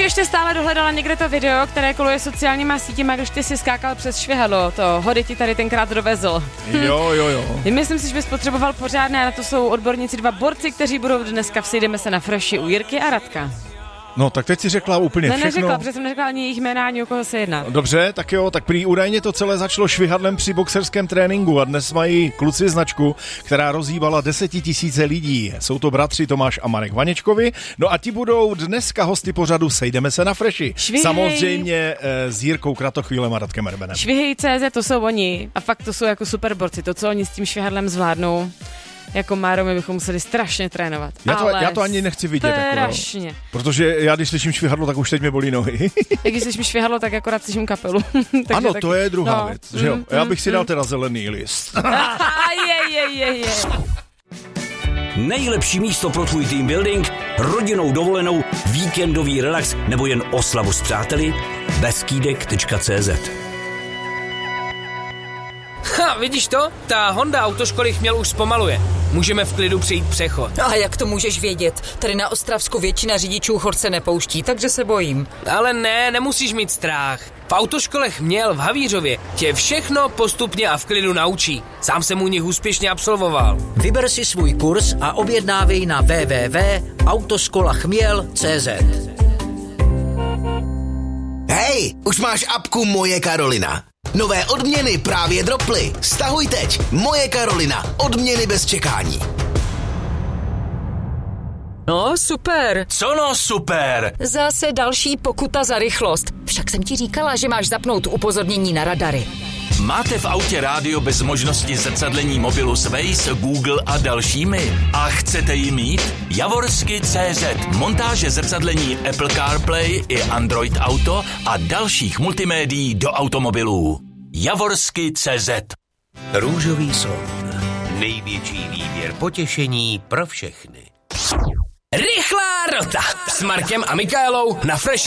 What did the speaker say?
ještě stále dohledala někde to video, které koluje sociálníma sítěma, když ty si skákal přes švihadlo. To Hody ti tady tenkrát dovezl. Jo. Myslím si, že bys potřeboval pořádné, na to jsou odborníci 2 borci, kteří budou dneska v Sejdeme se na Freši u Jirky a Radka. No, tak teď si řekla úplně všechno. Neřekla, protože jsem neřekla ani jejich jména, ani o koho se jedná. Dobře, tak jo, tak prý údajně to celé začalo švihadlem při boxerském tréninku a dnes mají kluci značku, která rozhýbala 10 000 lidí. Jsou to bratři Tomáš a Marek Vaněčkovi, no a ti budou dneska hosty pořadu Sejdeme se na Freši. Samozřejmě s Jirkou Kratochvílem a Radkem Erbenem. Švihej.cz, to jsou oni a fakt to jsou jako super borci, to, co oni s tím švihadlem zvládnou. Jako Máro, my bychom museli strašně trénovat. Já to ani nechci vidět. Strašně. Jako, protože já, když slyším švihadlo, tak už teď mě bolí nohy. Když slyším švihadlo, tak akorát slyším kapelu. Ano, to je druhá věc. Že jo? Já bych si dal teda zelený list. Je. Nejlepší místo pro tvůj team building, rodinnou dovolenou, víkendový relax nebo jen oslavu s přáteli? Beskydek.cz. Vidíš to? Ta Honda autoškoly Chměl už zpomaluje. Můžeme v klidu přejít přechod. A jak to můžeš vědět? Tady na Ostravsku většina řidičů chod se nepouští, takže se bojím. Ale ne, nemusíš mít strach. V autoškole Chměl v Havířově tě všechno postupně a v klidu naučí. Sám jsem u nich úspěšně absolvoval. Vyber si svůj kurz a objednávej na www.autoskolachmiel.cz. Hej, už máš apku Moje Karolina. Nové odměny právě droply. Stahuj teď. Moje Karolina. Odměny bez čekání. No, super. Co no super? Zase další pokuta za rychlost. Však jsem ti říkala, že máš zapnout upozornění na radary. Máte v autě rádio bez možnosti zrcadlení mobilu s Waze, Google a dalšími? A chcete ji mít? Javorsky.cz. Montáže zrcadlení Apple CarPlay i Android Auto a dalších multimédií do automobilů. Javorsky.cz. Růžový soud. Největší výběr potěšení pro všechny. Rychlá rota s Markem a Michaelou na Fresh